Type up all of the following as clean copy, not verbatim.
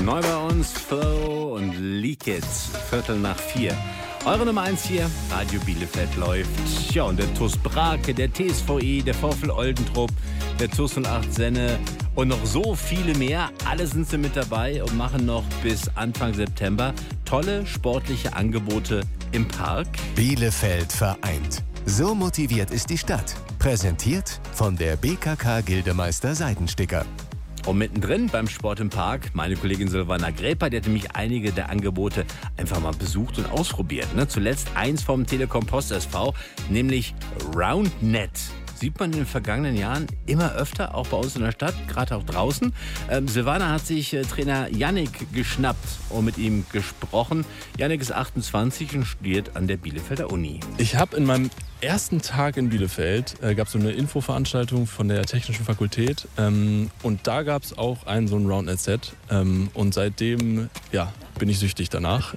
Neu bei uns Flow und Leak It, 3:45. Eure Nummer 1 hier, Radio Bielefeld läuft. Ja, und der TuS Brake, der TSVE, der VfL Oldentrupp, der TuS 08 Senne und noch so viele mehr. Alle sind sie mit dabei und machen noch bis Anfang September tolle sportliche Angebote im Park. Bielefeld vereint. So motiviert ist die Stadt. Präsentiert von der BKK Gildemeister Seidensticker. Und mittendrin beim Sport im Park, meine Kollegin Silvana Gräper, die hat nämlich einige der Angebote einfach mal besucht und ausprobiert. Ne? Zuletzt eins vom Telekom Post SV, nämlich RoundNet. Sieht man in den vergangenen Jahren immer öfter, auch bei uns in der Stadt, gerade auch draußen. Silvana hat sich Trainer Yannick geschnappt und mit ihm gesprochen. Yannick ist 28 und studiert an der Bielefelder Uni. Ich habe in meinem ersten Tag in Bielefeld, gab es so eine Infoveranstaltung von der Technischen Fakultät und da gab es auch so ein RoundNet-Set und seitdem, bin ich süchtig danach.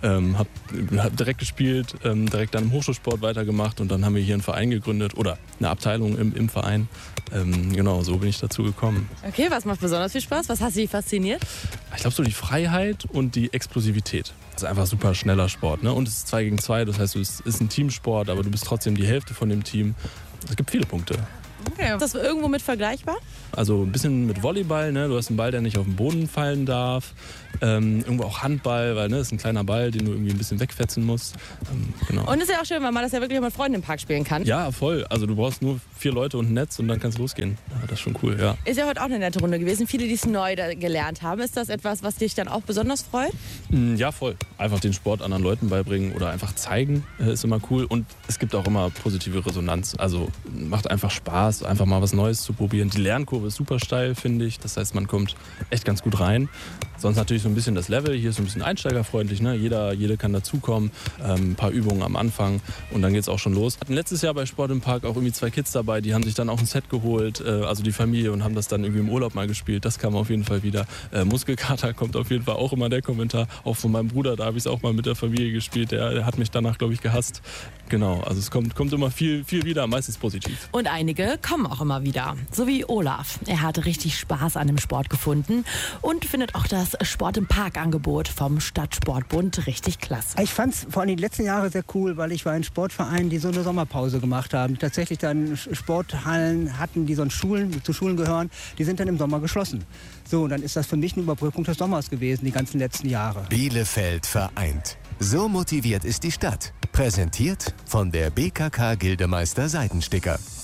Hab direkt gespielt, direkt dann im Hochschulsport weitergemacht und dann haben wir hier einen Verein gegründet oder eine Abteilung im Verein. Genau, so bin ich dazu gekommen. Okay, was macht besonders viel Spaß? Was hat Sie fasziniert? Ich glaube so die Freiheit und die Explosivität. Das ist einfach super schneller Sport, ne? Und es ist 2 gegen 2, das heißt, es ist ein Teamsport, aber du bist trotzdem die Hälfte von dem Team. Es gibt viele Punkte. Okay. Ist das irgendwo mit vergleichbar? Also ein bisschen mit Volleyball, ne? Du hast einen Ball, der nicht auf den Boden fallen darf. Irgendwo auch Handball, weil das ist ein kleiner Ball, den du irgendwie ein bisschen wegfetzen musst. Genau. Und ist ja auch schön, weil man das ja wirklich auch mit Freunden im Park spielen kann. Ja, voll. Also du brauchst nur 4 Leute und ein Netz und dann kannst du losgehen. Ja, das ist schon cool, ja. Ist ja heute auch eine nette Runde gewesen. Viele, die es neu gelernt haben. Ist das etwas, was dich dann auch besonders freut? Ja, voll. Einfach den Sport anderen Leuten beibringen oder einfach zeigen, ist immer cool. Und es gibt auch immer positive Resonanz. Also macht einfach Spaß, einfach mal was Neues zu probieren. Die Lernkurve ist super steil, finde ich. Das heißt, man kommt echt ganz gut rein. Sonst natürlich so ein bisschen das Level. Hier ist so ein bisschen einsteigerfreundlich. Ne? Jeder kann dazukommen. Ein paar Übungen am Anfang und dann geht es auch schon los. Wir hatten letztes Jahr bei Sport im Park auch irgendwie 2 Kids dabei. Die haben sich dann auch ein Set geholt, also die Familie, und haben das dann irgendwie im Urlaub mal gespielt. Das kam auf jeden Fall wieder. Muskelkater kommt auf jeden Fall auch immer der Kommentar. Auch von meinem Bruder, da habe ich es auch mal mit der Familie gespielt. Der hat mich danach, glaube ich, gehasst. Genau, also es kommt immer viel wieder, meistens positiv. Und einige kommen auch immer wieder. So wie Olaf. Er hatte richtig Spaß an dem Sport gefunden und findet auch das Sport im Park-Angebot vom Stadtsportbund richtig klasse. Ich fand es vor allem die letzten Jahre sehr cool, weil ich war in Sportvereinen, die so eine Sommerpause gemacht haben. Tatsächlich dann Sporthallen hatten, die zu Schulen gehören, die sind dann im Sommer geschlossen. So, und dann ist das für mich eine Überbrückung des Sommers gewesen, die ganzen letzten Jahre. Bielefeld vereint. So motiviert ist die Stadt. Präsentiert von der BKK Gildemeister Seidensticker.